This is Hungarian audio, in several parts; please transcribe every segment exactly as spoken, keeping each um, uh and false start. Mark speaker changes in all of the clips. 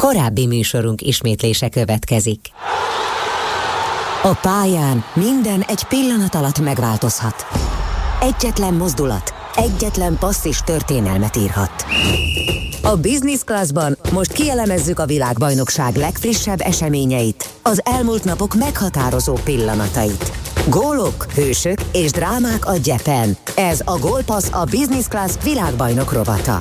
Speaker 1: Korábbi műsorunk ismétlése következik. A pályán minden egy pillanat alatt megváltozhat. Egyetlen mozdulat, egyetlen passz is történelmet írhat. A Business Classban most kielemezzük a világbajnokság legfrissebb eseményeit, az elmúlt napok meghatározó pillanatait. Gólok, hősök és drámák a gyepen. Ez a Gólpassz, a Business Class világbajnok rovata.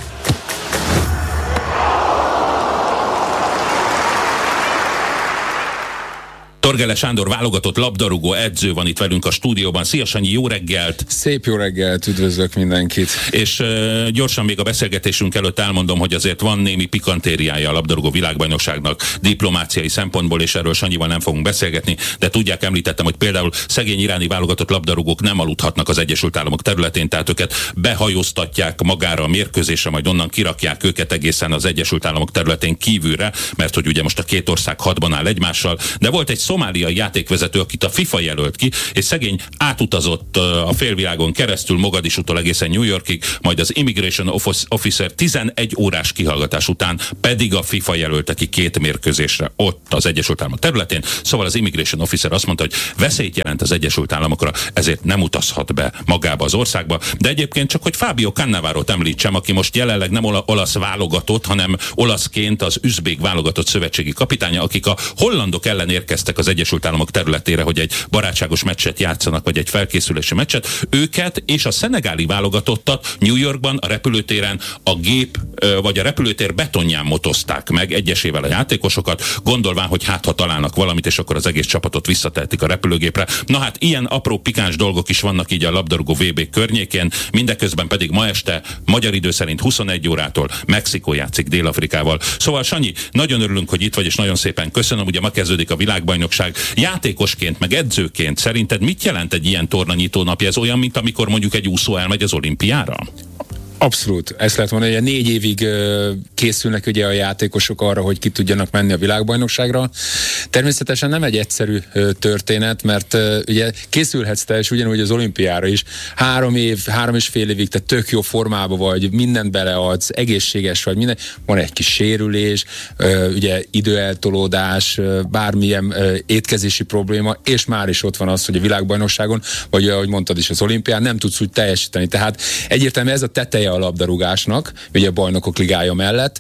Speaker 2: Torgele Sándor válogatott labdarúgó edző van itt velünk a stúdióban. Szia Sanyi, jó reggelt!
Speaker 3: Szép jó reggelt, üdvözlök mindenkit!
Speaker 2: És uh, gyorsan még a beszélgetésünk előtt elmondom, hogy azért van némi pikantériája a labdarúgó világbajnokságnak diplomáciai szempontból, és erről Sanyival nem fogunk beszélgetni, de tudják, említettem, hogy például szegény iráni válogatott labdarúgók nem aludhatnak az Egyesült Államok területén, tehát őket behajóztatják magára a mérkőzésre, majd onnan kirakják őket egészen az Egyesült Államok területén kívülre, mert hogy ugye most a két ország hadban áll egymással, de volt egy szomáliai játékvezető, akit a FIFA jelölt ki, és szegény átutazott a félvilágon keresztül, Mogadisútól egészen New Yorkig, majd az Immigration Officer tizenegy órás kihallgatás után pedig a FIFA jelölte ki két mérkőzésre ott az Egyesült Államok területén. Szóval az Immigration Officer azt mondta, hogy veszélyt jelent az Egyesült Államokra, ezért nem utazhat be magába az országba. De egyébként csak, hogy Fabio Cannavarot említsem, aki most jelenleg nem olasz válogatott, hanem olaszként az üzbék válogatott szövetségi kapitánya, akik a hollandok ellen érkeztek az Egyesült Államok területére, hogy egy barátságos meccset játszanak, vagy egy felkészülési meccset. Őket és a szenegáli válogatottat New Yorkban a repülőtéren a gép, vagy a repülőtér betonján motozták meg egyesével a játékosokat, gondolván, hogy hát ha találnak valamit, és akkor az egész csapatot visszatehetik a repülőgépre. Na hát ilyen apró pikáns dolgok is vannak így a labdarúgó vé bé környékén, mindeközben pedig ma este magyar idő szerint huszonegy órától Mexikó játszik Dél-Afrikával. Szóval Sanyi, nagyon örülünk, hogy itt vagy, és nagyon szépen köszönöm, ugye ma kezdődik a világbajnokság. Játékosként, meg edzőként szerinted mit jelent egy ilyen tornanyitó napja? Ez olyan, mint amikor mondjuk egy úszó elmegy az olimpiára?
Speaker 3: Abszolút. Ezt lehet mondani, hogy négy évig uh, készülnek ugye a játékosok arra, hogy ki tudjanak menni a világbajnokságra. Természetesen nem egy egyszerű uh, történet, mert uh, ugye készülhetsz te is ugyanúgy az olimpiára is. Három év, három és fél évig te tök jó formában vagy, mindent beleadsz, egészséges vagy, minden. Van egy kis sérülés, uh, ugye időeltolódás, uh, bármilyen uh, étkezési probléma, és már is ott van az, hogy a világbajnokságon, vagy ahogy mondtad is az olimpián nem tudsz úgy teljesíteni. Tehát egyértelműen ez a teteje a labdarúgásnak, ugye a bajnokok ligája mellett,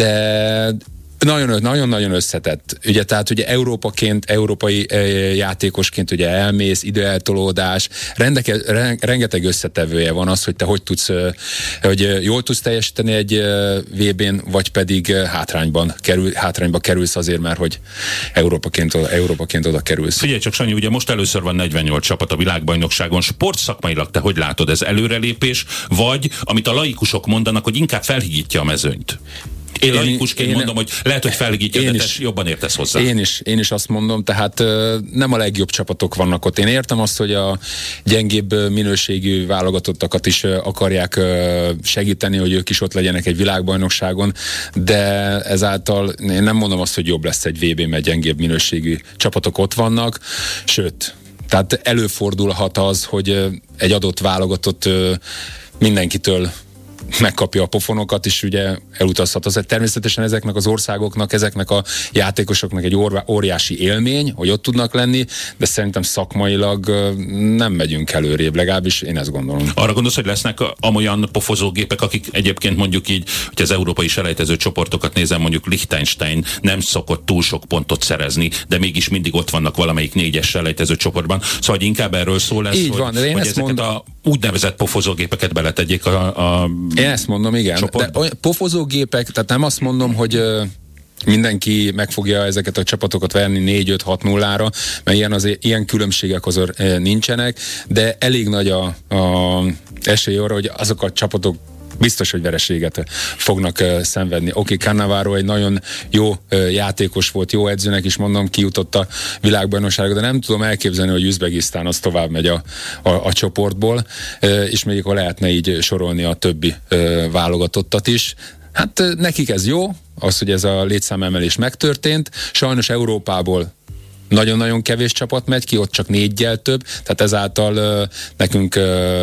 Speaker 3: de nagyon-nagyon összetett. Ugye, tehát ugye Európaként, európai e, játékosként ugye elmész, időeltolódás, rendeke, re, rengeteg összetevője van az, hogy te hogy tudsz, hogy jól tudsz teljesíteni egy vé bén, vagy pedig hátrányban kerül, hátrányba kerülsz azért, mert hogy Európaként, Európaként oda kerülsz.
Speaker 2: Figyelj csak, Sanyi, ugye most először van negyvennyolc csapat a világbajnokságon. Sportszakmailag te hogy látod, ez előrelépés, vagy amit a laikusok mondanak, hogy inkább felhigítja a mezőnyt? Én laikusként én, mondom, hogy lehet, hogy felhigítja, de te jobban értesz hozzá.
Speaker 3: Én is, én is azt mondom, tehát uh, nem a legjobb csapatok vannak ott. Én értem azt, hogy a gyengébb minőségű válogatottakat is uh, akarják uh, segíteni, hogy ők is ott legyenek egy világbajnokságon, de ezáltal én nem mondom azt, hogy jobb lesz egy vé bén, mert gyengébb minőségű csapatok ott vannak, sőt, tehát előfordulhat az, hogy uh, egy adott válogatott uh, mindenkitől megkapja a pofonokat, és ugye elutazhat. Az természetesen ezeknek az országoknak, ezeknek a játékosoknak egy óriási élmény, hogy ott tudnak lenni, de szerintem szakmailag nem megyünk előrébb, legalábbis én ezt gondolom.
Speaker 2: Arra gondolsz, hogy lesznek amolyan pofozógépek, akik egyébként mondjuk így, hogy az európai selejtező csoportokat nézem, mondjuk Liechtenstein nem szokott túl sok pontot szerezni, de mégis mindig ott vannak valamelyik négyes selejtező csoportban. Szóval hogy inkább erről szó lesz,
Speaker 3: így
Speaker 2: hogy,
Speaker 3: van, de én
Speaker 2: hogy
Speaker 3: ezt
Speaker 2: ezeket
Speaker 3: mondom,
Speaker 2: a úgynevezett pofozógépeket beletegyék a, a
Speaker 3: én ezt mondom, igen.
Speaker 2: csoportba.
Speaker 3: De olyan pofozógépek, tehát nem azt mondom, hogy uh, mindenki meg fogja ezeket a csapatokat verni négy öt hat nullára, mert ilyen, azért, ilyen különbségek azért uh, nincsenek, de elég nagy a, a esély arra, hogy azok a csapatok biztos, hogy vereséget fognak uh, szenvedni. Oké, okay, Cannavaro egy nagyon jó uh, játékos volt, jó edzőnek is mondom, kijutott a világbajnokságra, de nem tudom elképzelni, hogy Üzbegisztán az tovább megy a, a, a csoportból, uh, és még akkor lehetne így sorolni a többi uh, válogatottat is. Hát uh, nekik ez jó, az, hogy ez a létszámemelés megtörtént. Sajnos Európából nagyon-nagyon kevés csapat megy ki, ott csak négyel több, tehát ezáltal uh, nekünk uh,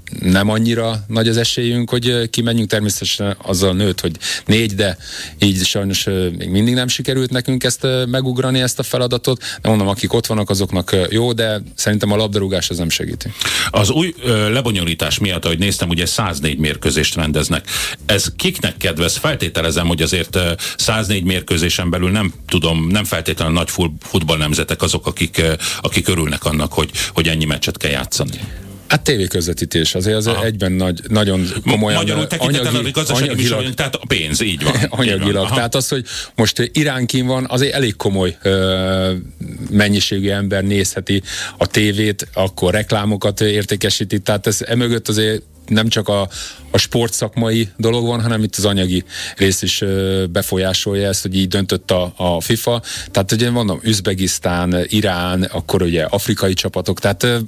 Speaker 3: nem annyira nagy az esélyünk, hogy kimenjünk, természetesen azzal nőtt, hogy négy, de így sajnos még mindig nem sikerült nekünk ezt megugrani, ezt a feladatot. De mondom, akik ott vannak, azoknak jó, de szerintem a labdarúgás az nem segíti.
Speaker 2: Az új ö, lebonyolítás miatt, ahogy néztem, ugye száznégy mérkőzést rendeznek. Ez kiknek kedvez? Feltételezem, hogy azért száznégy mérkőzésen belül nem tudom, nem feltétlenül nagy futballnemzetek azok, akik, akik örülnek annak, hogy, hogy ennyi meccset kell játszani.
Speaker 3: Hát tévéközvetítés, azért az Aha. egyben nagy, nagyon komolyan
Speaker 2: Magyarul tekintettel a gazdasági műsorunk, tehát a pénz, így van.
Speaker 3: Anyagilag. Van. Tehát az, hogy most Irán kín van, azért elég komoly ö, mennyiségű ember nézheti a tévét, akkor reklámokat értékesíti, tehát ez emögött azért nem csak a, a sportszakmai dolog van, hanem itt az anyagi rész is ö, befolyásolja ezt, hogy így döntött a, a FIFA. Tehát ugye mondom, Üzbegisztán, Irán, akkor ugye afrikai csapatok, tehát ö,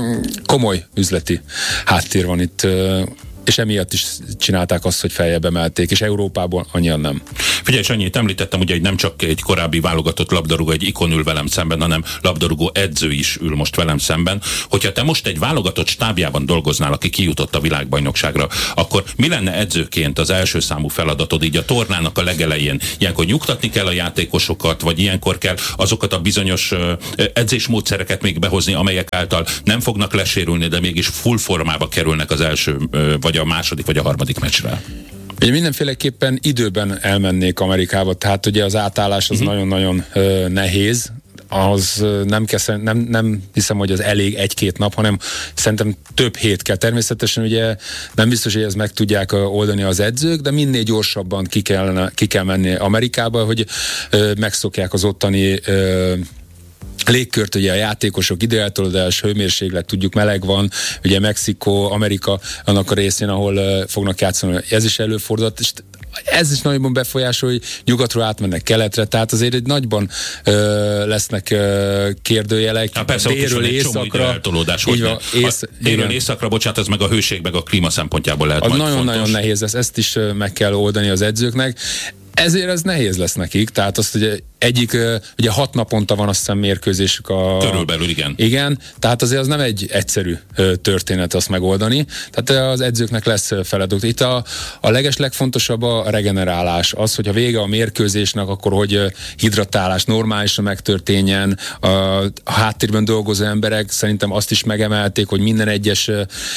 Speaker 3: komoly üzleti háttér van itt, ö, és emiatt is csinálták azt, hogy feljebb emelték, és Európában annyian nem.
Speaker 2: Figyelj, annyit említettem, ugye, hogy nem csak egy korábbi válogatott labdarúgó, egy ikon ül velem szemben, hanem labdarúgó edző is ül most velem szemben. Hogyha te most egy válogatott stábjában dolgoznál, aki kijutott a világbajnokságra, akkor mi lenne edzőként az első számú feladatod így a tornának a legelején? Ilyenkor nyugtatni kell a játékosokat, vagy ilyenkor kell azokat a bizonyos edzésmódszereket még behozni, amelyek által nem fognak lesérülni, de mégis full formába kerülnek az első, vagy a második, vagy a harmadik meccsre?
Speaker 3: Ugye mindenféleképpen időben elmennék Amerikába, tehát ugye az átállás az uh-huh. nagyon-nagyon uh, nehéz, az nem, kell, nem, nem hiszem, hogy az elég egy-két nap, hanem szerintem több hét kell. Természetesen ugye nem biztos, hogy ezt meg tudják oldani az edzők, de minél gyorsabban ki, kellene, ki kell menni Amerikába, hogy uh, megszokják az ottani uh, légkört, ugye a játékosok időeltolódás, hőmérséklet, tudjuk, meleg van, ugye Mexikó, Amerika, annak a részén, ahol uh, fognak játszani, ez is előfordult, és ez is nagyban befolyásol, hogy nyugatról átmennek keletre, tehát azért egy nagyban uh, lesznek uh, kérdőjelek.
Speaker 2: Hát persze, délről északra. Eltolódás, hogy van, ész, délről északra, bocsánat, ez meg a hőség, meg a klíma szempontjából lehet majd fontos.
Speaker 3: Nagyon-nagyon nehéz lesz, ezt is uh, meg kell oldani az edzőknek. Ezért ez nehéz lesz nekik, tehát azt ugye egyik, ugye hat naponta van azt hiszem mérkőzésük a...
Speaker 2: Körülbelül, igen.
Speaker 3: Igen, tehát azért az nem egy egyszerű történet azt megoldani, tehát az edzőknek lesz feladat. Itt a, a leges legfontosabb a regenerálás, az, hogy a vége a mérkőzésnek, akkor hogy hidratálás normálisan megtörténjen, a, a háttérben dolgozó emberek szerintem azt is megemelték, hogy minden egyes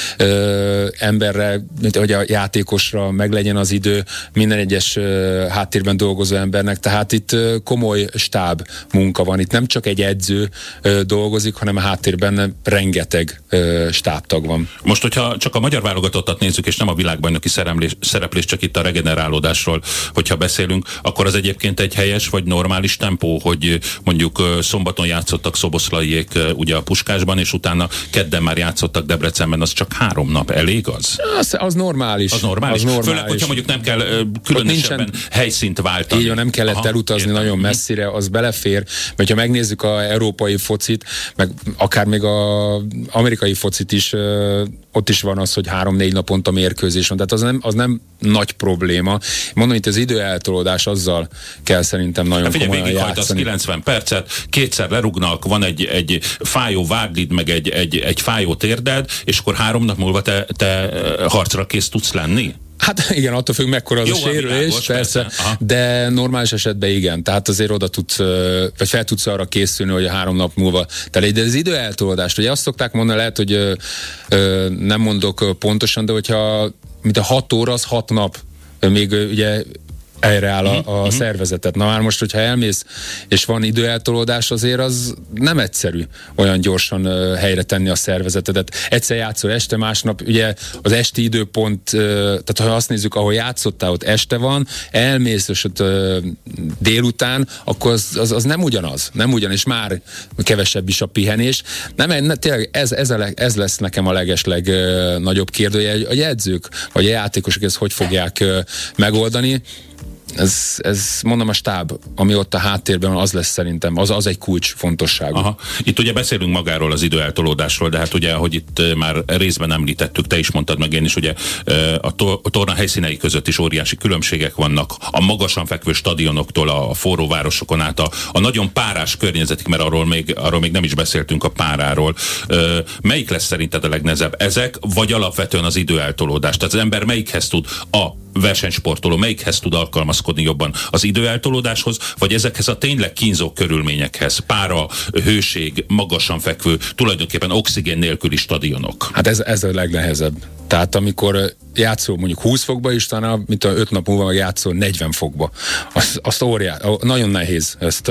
Speaker 3: ö, emberre, hogy a játékosra meglegyen az idő, minden egyes ö, háttérben dolgozó embernek, tehát itt ö, komoly stáb munka van. Itt nem csak egy edző ö, dolgozik, hanem a háttérben rengeteg ö, stábtag van.
Speaker 2: Most, hogyha csak a magyar válogatottat nézzük, és nem a világbajnoki szereplés, szereplés, csak itt a regenerálódásról, hogyha beszélünk, akkor az egyébként egy helyes vagy normális tempó, hogy mondjuk szombaton játszottak Szoboszlaiék ugye a Puskásban, és utána kedden már játszottak Debrecenben, az csak három nap. Elég az?
Speaker 3: Az, az normális.
Speaker 2: Az normális?
Speaker 3: Az normális.
Speaker 2: Főleg, hogyha mondjuk nem kell különösebben nincsen, helyszínt váltani.
Speaker 3: Így van, nem kellett Aha, elutazni értem. Nagyon messzire, az belefér, mert ha megnézzük a európai focit, meg akár még a amerikai focit is, ott is van az, hogy három-négy naponta mérkőzés van, tehát az nem, az nem nagy probléma. Mondom, itt az időeltolódás, azzal kell szerintem nagyon
Speaker 2: hát
Speaker 3: komolyan játszani.
Speaker 2: Az kilencven percet, kétszer lerugnak, van egy, egy fájó vádlid, meg egy, egy, egy fájó térded, és akkor három nap múlva te, te harcra kész tudsz lenni?
Speaker 3: Hát igen, attól függ, mekkora az Jó, a sérülés, világos, persze, persze. De normális esetben igen, tehát azért oda tudsz, vagy fel tudsz arra készülni, hogy a három nap múlva tele. De az időeltolódást, ugye azt szokták mondani, lehet, hogy ö, ö, nem mondok pontosan, de hogyha mint a hat óra, az hat nap, még ugye helyre áll a, a mm-hmm. szervezetet. Na már most, hogyha elmész, és van időeltolódás, azért az nem egyszerű olyan gyorsan uh, helyre tenni a szervezetedet. Egyszer játszol este, másnap, ugye az esti időpont, uh, tehát ha azt nézzük, ahol játszottál, ott este van, elmész, és ott uh, délután, akkor az, az, az nem ugyanaz. Nem ugyanaz, már kevesebb is a pihenés. Nem, ne, tényleg ez, ez, a leg, ez lesz nekem a legesleg uh, nagyobb kérdője, a edzők, vagy a játékosok ezt hogy fogják uh, megoldani. ez, ez mondom a stáb, ami ott a háttérben az lesz szerintem, az, az egy kulcs fontosságú.
Speaker 2: Aha. Itt ugye beszélünk magáról az időeltolódásról, de hát ugye, ahogy itt már részben említettük, te is mondtad meg én is, ugye a, to- a torna helyszínei között is óriási különbségek vannak, a magasan fekvő stadionoktól a forró városokon át a, a nagyon párás környezetig, mert arról még, arról még nem is beszéltünk, a páráról. Melyik lesz szerinted a legnehezebb? Ezek, vagy alapvetően az időeltolódás? Tehát az ember melyikhez tud a versenysportoló, melyikhez tud alkalmazkodni jobban? Az időeltolódáshoz, vagy ezekhez a tényleg kínzó körülményekhez? Pára, hőség, magasan fekvő, tulajdonképpen oxigén nélküli stadionok.
Speaker 3: Hát ez, ez a legnehezebb. Tehát amikor játszol mondjuk húsz fokba is, talán mint öt nap múlva játszol negyven fokba. Azt, azt óriás, nagyon nehéz ezt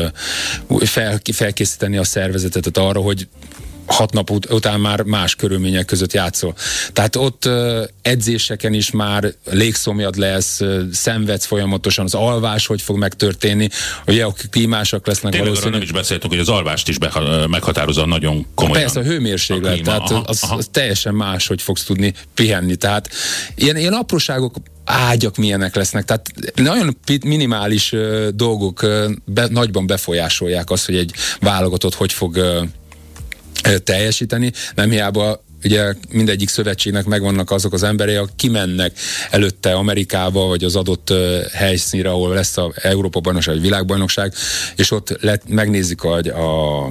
Speaker 3: uh, fel, felkészíteni a szervezetet arra, hogy hat nap ut- után már más körülmények között játszol. Tehát ott uh, edzéseken is már légszomjad lesz, uh, szenvedsz folyamatosan, az alvás hogy fog megtörténni, ugye a klímásak lesznek.
Speaker 2: Tényleg arról nem is beszéltünk, hogy az alvást is beha- meghatározza nagyon komolyan.
Speaker 3: Persze, a hőmérséklet, a klíma, tehát aha, az, aha. az teljesen más, hogy fogsz tudni pihenni. Tehát ilyen, ilyen apróságok, ágyak milyenek lesznek, tehát nagyon minimális uh, dolgok uh, be, nagyban befolyásolják azt, hogy egy válogatott hogy fog uh, teljesíteni, nem hiába ugye mindegyik szövetségnek megvannak azok az emberei, akik kimennek előtte Amerikába, vagy az adott uh, helyszínre, ahol lesz a Európa-bajnokság, vagy világbajnokság, és ott let, megnézik a, a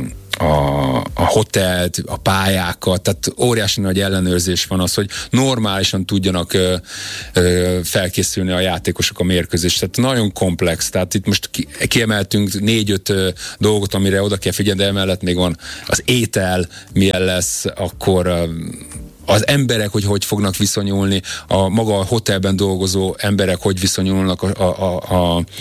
Speaker 3: A, a hotelt, a pályákat, tehát óriási nagy ellenőrzés van az, hogy normálisan tudjanak ö, ö, felkészülni a játékosok a mérkőzés. Tehát nagyon komplex, tehát itt most ki, kiemeltünk négy-öt ö, dolgot, amire oda kell figyelni, de emellett még van az étel, milyen lesz, akkor ö, az emberek, hogy hogy fognak viszonyulni, a maga a hotelben dolgozó emberek, hogy viszonyulnak a, a, a, a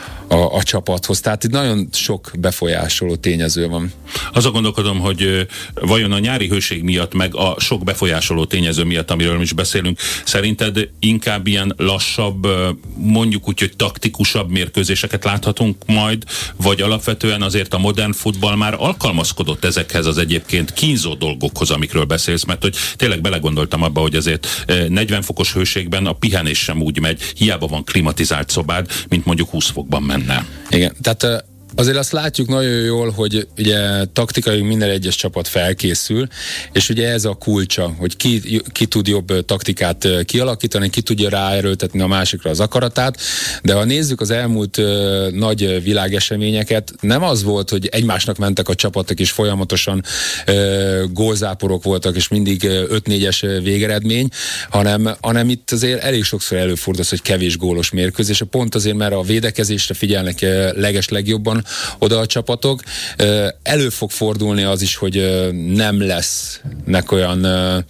Speaker 3: A, a csapathoz. Tehát itt nagyon sok befolyásoló tényező van.
Speaker 2: Azon gondolkodom, hogy vajon a nyári hőség miatt, meg a sok befolyásoló tényező miatt, amiről is beszélünk, szerinted inkább ilyen lassabb, mondjuk úgy, hogy taktikusabb mérkőzéseket láthatunk majd, vagy alapvetően azért a modern futball már alkalmazkodott ezekhez az egyébként kínzó dolgokhoz, amikről beszélsz, mert hogy tényleg belegondoltam abba, hogy azért negyven fokos hőségben a pihenés sem úgy megy, hiába van klimatizált szobád, mint mondjuk húsz fokban menne.
Speaker 3: Igen, tehát azért azt látjuk nagyon jól, hogy ugye taktikai minden egyes csapat felkészül, és ugye ez a kulcsa, hogy ki, ki tud jobb taktikát kialakítani, ki tudja ráerőltetni a másikra az akaratát, de ha nézzük az elmúlt uh, nagy világeseményeket, nem az volt, hogy egymásnak mentek a csapatok, és folyamatosan uh, gólzáporok voltak, és mindig uh, öt négyes végeredmény, hanem, hanem itt azért elég sokszor előfordul, hogy kevés gólos mérkőzés, pont azért, mert a védekezésre figyelnek uh, leges legjobban oda a csapatok. Elő fog fordulni az is, hogy nem lesznek olyan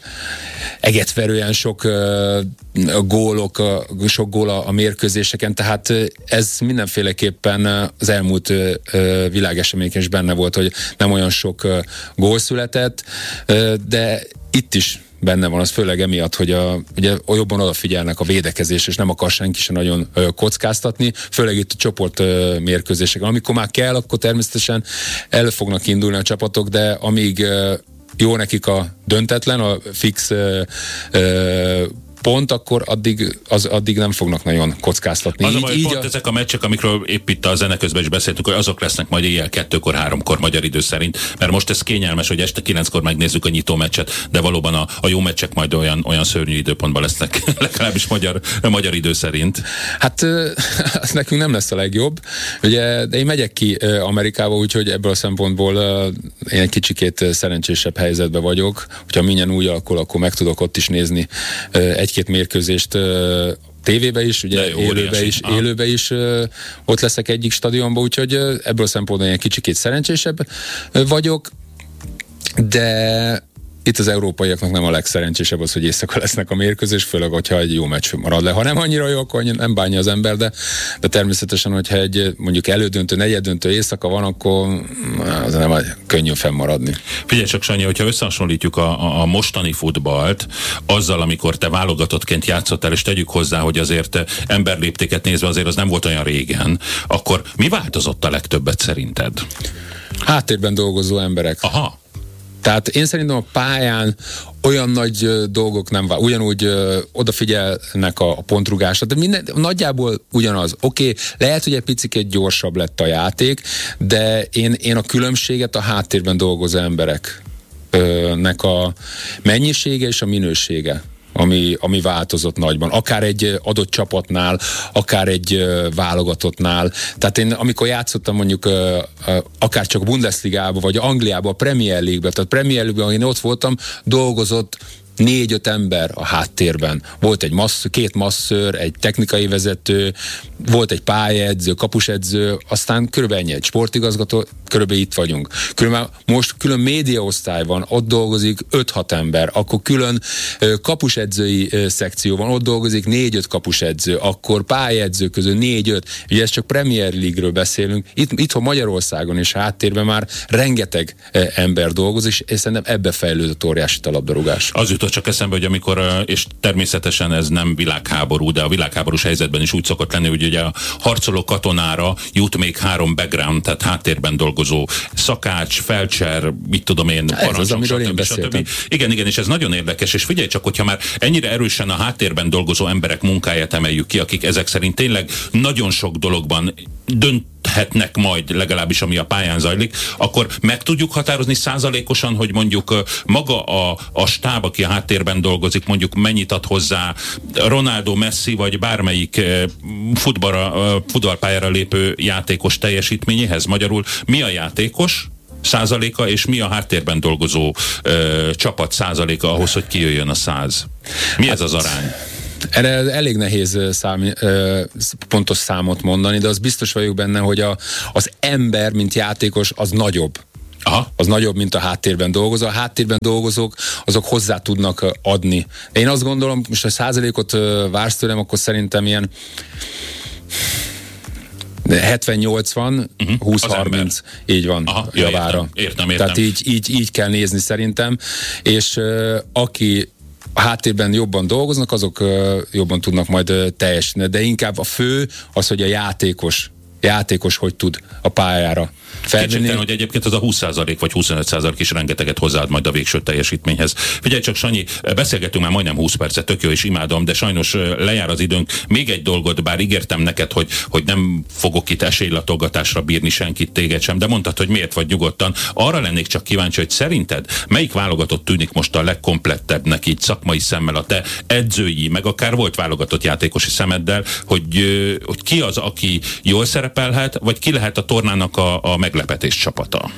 Speaker 3: egetverően sok gólok, sok gól a mérkőzéseken, tehát ez mindenféleképpen az elmúlt világeseményeken is benne volt, hogy nem olyan sok gól született, de itt is benne van, az főleg emiatt, hogy a, ugye jobban odafigyelnek a védekezés, és nem akar senki sem nagyon ö, kockáztatni, főleg itt a csoport ö, mérkőzéseken. Amikor már kell, akkor természetesen elő fognak indulni a csapatok, de amíg ö, jó nekik a döntetlen, a fix ö, ö, pont, akkor addig, az, addig nem fognak nagyon kockáztatni.
Speaker 2: Az
Speaker 3: így,
Speaker 2: a baj,
Speaker 3: így
Speaker 2: pont
Speaker 3: a...
Speaker 2: ezek a meccsek, amikről épp itt a zene közben is beszéltük, hogy azok lesznek majd éjjel kettőkor, háromkor magyar idő szerint, mert most ez kényelmes, hogy este kilenckor megnézzük a nyitó meccset, de valóban a, a jó meccsek majd olyan, olyan szörnyű időpontban lesznek, legalábbis magyar, magyar idő szerint.
Speaker 3: Hát az nekünk nem lesz a legjobb, ugye, de én megyek ki Amerikába, úgyhogy ebből a szempontból én egy kicsikét szerencsésebb helyzetben vagyok, hogyha minden úgy alakul, akkor meg tudok ott is nézni egy-két mérkőzést tévébe is, ugye jó, élőbe is, élőbe is ö, ott leszek egyik stadionban, úgyhogy ö, ebből a szempontból ilyen kicsikét szerencsésebb ö, vagyok, de itt az európaiaknak nem a legszerencsésebb az, hogy éjszaka lesznek a mérkőzés, főleg, hogyha egy jó meccs marad le. Ha nem annyira jó, akkor nem bánja az ember, de, de természetesen, hogyha egy mondjuk elődöntő, negyeddöntő éjszaka van, akkor az nem könnyű fennmaradni.
Speaker 2: Figyelj csak, Sanyi, hogyha összehasonlítjuk a, a mostani futballt azzal, amikor te válogatottként játszottál, és tegyük hozzá, hogy azért emberléptéket nézve azért az nem volt olyan régen, akkor mi változott a legtöbbet szerinted?
Speaker 3: Háttérben dolgozó emberek.
Speaker 2: Aha.
Speaker 3: Tehát én szerintem a pályán olyan nagy uh, dolgok nem vál, ugyanúgy uh, odafigyelnek a, a pontrugásra, de minden, nagyjából ugyanaz. Oké, okay, lehet, hogy egy picit gyorsabb lett a játék, de én, én a különbséget a háttérben dolgozó embereknek a mennyisége és a minősége, Ami, ami változott nagyban. Akár egy adott csapatnál, akár egy válogatottnál. Tehát én amikor játszottam mondjuk akár csak a Bundesligába, vagy Angliába, a Premier League-be, tehát Premier League-ben, én ott voltam, dolgozott négy-öt ember a háttérben. Volt egy massz, két masszőr, egy technikai vezető, volt egy pályaedző, kapusedző, aztán körülbelül ennyi, egy sportigazgató, körülbelül itt vagyunk. Különben most külön médiaosztály van, ott dolgozik öt-hat ember, akkor külön kapusedzői szekció van, ott dolgozik négy-öt kapusedző, akkor pályaedző közül négy-öt, ugye ez csak Premier League-ről beszélünk, itt, itthon Magyarországon és háttérben már rengeteg ember dolgozik, és szerintem ebbe fejlődött óriási a labdarúgás.
Speaker 2: Az jutott csak eszembe, hogy amikor, és természetesen ez nem világháború, de a világháborús helyzetben is úgy szokott lenni, hogy ugye a harcoló katonára jut még három background, tehát háttérben dolgozó szakács, felcser, mit tudom én, parancsnok, stb. stb. Igen, igen, és ez nagyon érdekes, és figyelj csak, hogyha már ennyire erősen a háttérben dolgozó emberek munkáját emeljük ki, akik ezek szerint tényleg nagyon sok dologban dönthetnek majd, legalábbis ami a pályán zajlik, akkor meg tudjuk határozni százalékosan, hogy mondjuk maga a, a stáb, aki a háttérben dolgozik, mondjuk mennyit ad hozzá Ronaldo, Messi, vagy bármelyik futballra, futballpályára lépő játékos teljesítményéhez? Magyarul mi a játékos százaléka, és mi a háttérben dolgozó ö, csapat százaléka ahhoz, hogy kijöjjön a száz? Mi ez az arány?
Speaker 3: Erre elég nehéz szám, pontos számot mondani, de az biztos vagyok benne, hogy a, az ember, mint játékos, az nagyobb. Aha. Az nagyobb, mint a háttérben dolgozó. A háttérben dolgozók, azok hozzá tudnak adni. Én azt gondolom, most a százalékot vársz tőlem, akkor szerintem ilyen hetven-nyolcvan, uh-huh. húsz-harminc, így van,
Speaker 2: aha,
Speaker 3: javára.
Speaker 2: Ja, értem, értem, értem.
Speaker 3: Tehát így, így, így kell nézni szerintem, és uh, aki a háttérben jobban dolgoznak, azok uh, jobban tudnak majd uh, teljesíteni, de inkább a fő az, hogy a játékos játékos hogy tud a pályára felvenni.
Speaker 2: Kétségtelen, hogy egyébként az a húsz százalék vagy huszonöt százalék is rengeteget hozzáad majd a végső teljesítményhez. Figyelj csak, Sanyi, beszélgetünk már majdnem húsz percet, tök jó, és imádom, de sajnos lejár az időnk. Még egy dolgot, bár ígértem neked, hogy, hogy nem fogok itt esélylatolgatásra bírni senkit, téged sem, de mondtad, hogy miért vagy nyugodtan. Arra lennék csak kíváncsi, hogy szerinted melyik válogatott tűnik most a legkomplettebbnek így szakmai szemmel, a te edzői, meg akár volt válogatott játékosi szemeddel, hogy, hogy ki az, aki jól szerepelhet, vagy ki lehet a tornának a, a meglepetés csapata?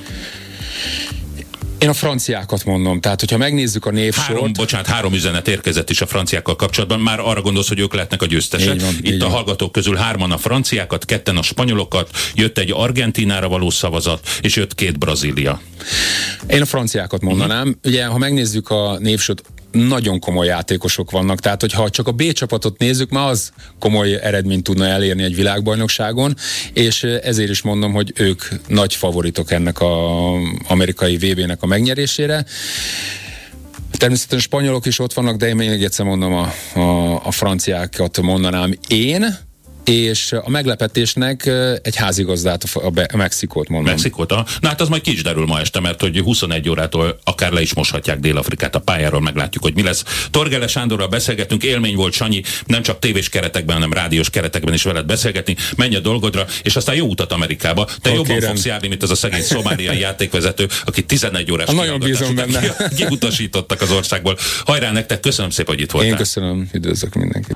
Speaker 3: Én a franciákat mondom, tehát hogyha megnézzük a névsort...
Speaker 2: Három, bocsánat, három üzenet érkezett is a franciákkal kapcsolatban, már arra gondolsz, hogy ők lehetnek a győztesek. Van, itt a van. Hallgatók közül hárman a franciákat, ketten a spanyolokat, jött egy Argentínára való szavazat, és jött két Brazília.
Speaker 3: Én a franciákat mondanám. Uh-huh. Ugye, ha megnézzük a névsort, nagyon komoly játékosok vannak, tehát hogyha csak a B csapatot nézzük, már az komoly eredményt tudna elérni egy világbajnokságon, és ezért is mondom, hogy ők nagy favoritok ennek az amerikai vé bé-nek a megnyerésére. Természetesen spanyolok is ott vannak, de én még egyszer mondom, a, a, a franciákat mondanám én, és a meglepetésnek egy házigazdát, a, a, a Mexikót mondom.
Speaker 2: Mexikót, aha. Na hát az majd ki is derül ma este, mert hogy huszonegy órától akár le is moshatják Dél-Afrikát a pályáról, meglátjuk, hogy mi lesz. Torgele Sándorral beszélgetünk, élmény volt, Sanyi, nem csak tévés keretekben, hanem rádiós keretekben is veled beszélgetni, menj a dolgodra, és aztán jó utat Amerikába. Te okay, jobban fogsz járni, mint az a szegény szomáliai játékvezető, aki tizenegy órás
Speaker 3: nagyon bízom benne.
Speaker 2: Kiutasítottak az országból. Hajrá nektek, köszönöm szépen, hogy itt voltál.
Speaker 3: Én köszönöm, üdvözlök mindenkit.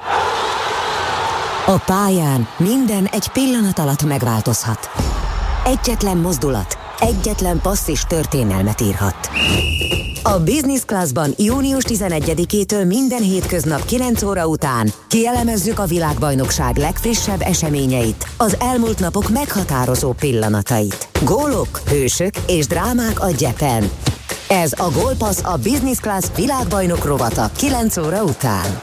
Speaker 1: A pályán minden egy pillanat alatt megváltozhat. Egyetlen mozdulat, egyetlen passz is történelmet írhat. A Business Classban június tizenegyedikétől minden hétköznap kilenc óra után kielemezzük a világbajnokság legfrissebb eseményeit, az elmúlt napok meghatározó pillanatait. Gólok, hősök és drámák a gyepen. Ez a Gólpassz, a Business Class világbajnok rovata kilenc óra után.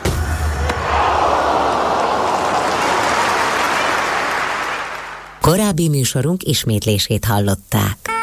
Speaker 1: Korábbi műsorunk ismétlését hallották.